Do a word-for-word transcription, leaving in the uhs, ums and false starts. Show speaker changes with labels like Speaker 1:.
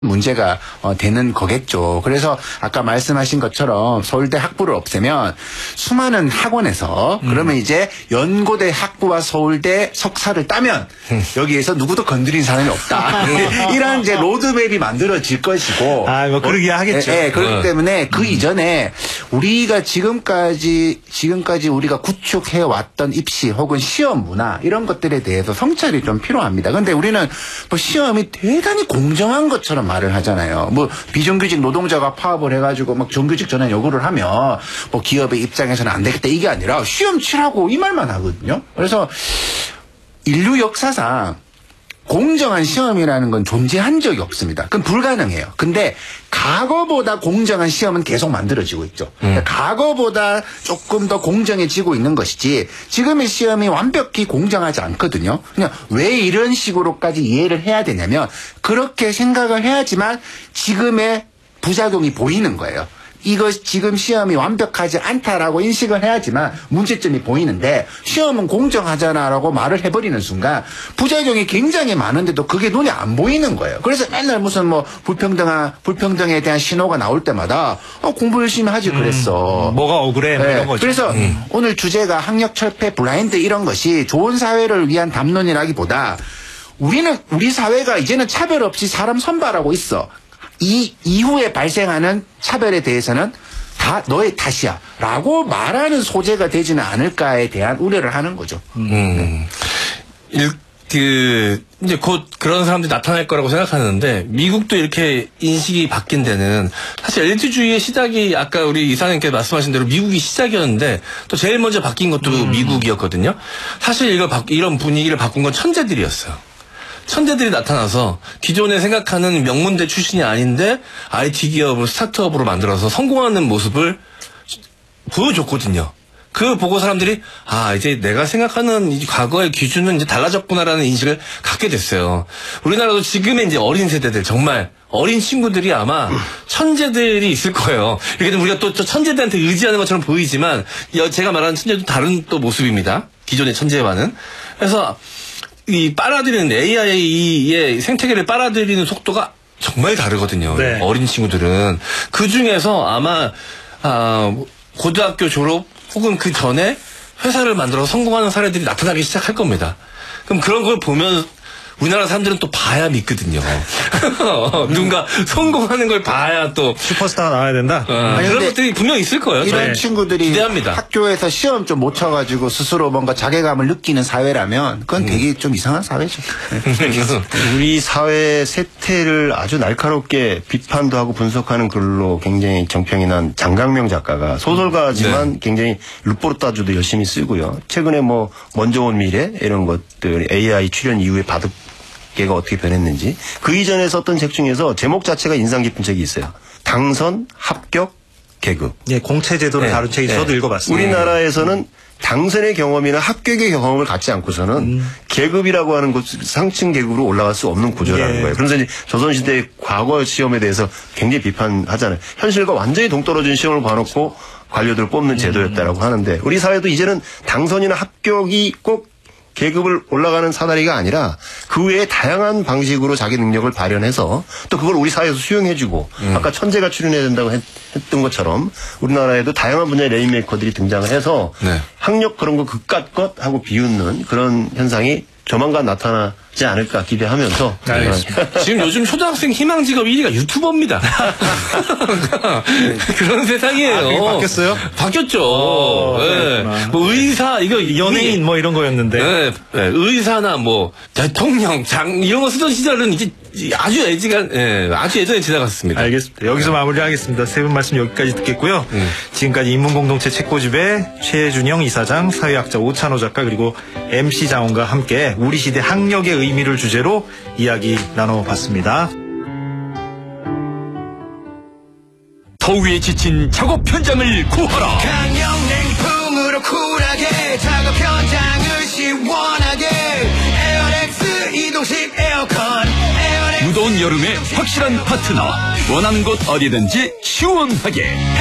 Speaker 1: 문제가 어, 되는 거겠죠. 그래서 아까 말씀하신 것처럼 서울대 학부를 없애면 수많은 학원에서 음. 그러면 이제 연고대 학부와 서울대 석사를 따면 음. 여기에서 누구도 건드린 사람이 없다. 이런 이제 로드맵이 만들어질 것이고.
Speaker 2: 아, 뭐 그러기야 하겠죠.
Speaker 1: 예, 예, 그렇기 어. 때문에 그 음. 이전에 우리가 지금까지 지금까지 우리가 구축해 왔던 입시 혹은 시험 문화 이런 것들에 대해서 성찰이 좀 필요합니다. 그런데 우리는 뭐 시험이 대단히 공정한 것처럼 말을 하잖아요. 뭐 비정규직 노동자가 파업을 해가지고 막 정규직 전환 요구를 하면 뭐 기업의 입장에서는 안 되겠다 이게 아니라 시험 치라고 이 말만 하거든요. 그래서 인류 역사상 공정한 시험이라는 건 존재한 적이 없습니다. 그건 불가능해요. 근데 과거보다 공정한 시험은 계속 만들어지고 있죠. 음. 과거보다 조금 더 공정해지고 있는 것이지 지금의 시험이 완벽히 공정하지 않거든요. 그냥 왜 이런 식으로까지 이해를 해야 되냐면 그렇게 생각을 해야지만 지금의 부작용이 보이는 거예요. 이거 지금 시험이 완벽하지 않다라고 인식을 해야지만 문제점이 보이는데 시험은 공정하잖아라고 말을 해버리는 순간 부작용이 굉장히 많은데도 그게 눈에 안 보이는 거예요. 그래서 맨날 무슨 뭐 불평등한 불평등에 대한 신호가 나올 때마다 어, 공부 열심히 하지 그랬어.
Speaker 2: 음, 뭐가 억울해 뭐
Speaker 1: 네.
Speaker 2: 이런 거죠.
Speaker 1: 그래서
Speaker 2: 음.
Speaker 1: 오늘 주제가 학력 철폐 블라인드 이런 것이 좋은 사회를 위한 담론이라기보다 우리는 우리 사회가 이제는 차별 없이 사람 선발하고 있어. 이 이후에 발생하는 차별에 대해서는 다 너의 탓이야 라고 말하는 소재가 되지는 않을까에 대한 우려를 하는 거죠.
Speaker 3: 음. 네. 일, 그, 이제 곧 그런 사람들이 나타날 거라고 생각하는데, 미국도 이렇게 인식이 바뀐 데는, 사실 엘리트주의의 시작이 아까 우리 이사님께서 말씀하신 대로 미국이 시작이었는데, 또 제일 먼저 바뀐 것도 음. 미국이었거든요. 사실 이걸, 바, 이런 분위기를 바꾼 건 천재들이었어요. 천재들이 나타나서 기존에 생각하는 명문대 출신이 아닌데 아이티 기업을 스타트업으로 만들어서 성공하는 모습을 보여줬거든요. 그 보고 사람들이 아 이제 내가 생각하는 이 과거의 기준은 이제 달라졌구나라는 인식을 갖게 됐어요. 우리나라도 지금의 이제 어린 세대들 정말 어린 친구들이 아마 천재들이 있을 거예요. 이렇게 우리가 또 천재들한테 의지하는 것처럼 보이지만 제가 말하는 천재도 다른 또 모습입니다. 기존의 천재와는. 그래서 이 빨아들이는 에이아이의 생태계를 빨아들이는 속도가 정말 다르거든요. 네. 어린 친구들은. 그 중에서 아마 아, 고등학교 졸업 혹은 그 전에 회사를 만들어서 성공하는 사례들이 나타나기 시작할 겁니다. 그럼 그런 걸 보면 우리나라 사람들은 또 봐야 믿거든요. 누군가 성공하는 걸 봐야 또
Speaker 2: 슈퍼스타가 나와야 된다.
Speaker 1: 어,
Speaker 2: 아니,
Speaker 1: 그런
Speaker 3: 것들이 분명 있을 거예요.
Speaker 1: 이런
Speaker 3: 네.
Speaker 1: 친구들이
Speaker 3: 기대합니다.
Speaker 1: 학교에서 시험 좀 못 쳐가지고 스스로 뭔가 자괴감을 느끼는 사회라면 그건 되게 음. 좀 이상한 사회죠.
Speaker 4: 우리 사회 세태를 아주 날카롭게 비판도 하고 분석하는 글로 굉장히 정평이 난 장강명 작가가 소설가지만 네. 굉장히 루포르타주도 열심히 쓰고요. 최근에 뭐 먼저 온 미래 이런 것들 에이아이 출현 이후에 바둑 걔가 어떻게 변했는지 그 이전에 썼던 책 중에서 제목 자체가 인상 깊은 책이 있어요. 당선, 합격, 계급.
Speaker 2: 예, 공채 제도를 네. 다룬 책이 네. 저도 읽어봤습니다.
Speaker 4: 우리나라에서는 당선의 경험이나 합격의 경험을 갖지 않고서는 음. 계급이라고 하는 것 상층 계급으로 올라갈 수 없는 구조라는 예. 거예요. 그래서 이제 조선시대 과거 시험에 대해서 굉장히 비판하잖아요. 현실과 완전히 동떨어진 시험을 봐놓고 관료들을 뽑는 제도였다라고 음. 하는데 우리 사회도 이제는 당선이나 합격이 꼭 계급을 올라가는 사다리가 아니라 그 외에 다양한 방식으로 자기 능력을 발현해서 또 그걸 우리 사회에서 수용해주고 음. 아까 천재가 출연해야 된다고 했, 했던 것처럼 우리나라에도 다양한 분야의 레인메이커들이 등장을 해서 네. 학력 그런 거 그깟 것 하고 비웃는 그런 현상이 조만간 나타나지 않을까 기대하면서
Speaker 3: 알겠습니다. 지금 요즘 초등학생 희망 직업 일 위가 유튜버입니다. 그런 세상이에요.
Speaker 2: 아, 바뀌었어요?
Speaker 3: 바뀌었죠.
Speaker 2: 오,
Speaker 3: 네. 뭐 의사 이거
Speaker 2: 연예인 뭐 이런 거였는데
Speaker 3: 네. 네. 의사나 뭐 대통령 장 이런 거 쓰던 시절은 이제 아주 애지간 네. 아주 예전에 지나갔습니다.
Speaker 2: 알겠습니다. 여기서 마무리하겠습니다. 세 분 말씀 여기까지 듣겠고요. 음. 지금까지 인문공동체 책고집의 최준영 이사장, 사회학자 오찬호 작가 그리고 엠씨 장원과 함께 우리 시대 학력의 의미를 주제로 이야기 나눠봤습니다.
Speaker 5: 더위에 지친 작업 현장을 구하라.
Speaker 6: 강력냉풍으로 쿨하게 작업 현장을 시원하게 에어렉스 이동식 에어컨 에어렉스
Speaker 5: 무더운 여름에 확실한 파트너 원하는 곳 어디든지 시원하게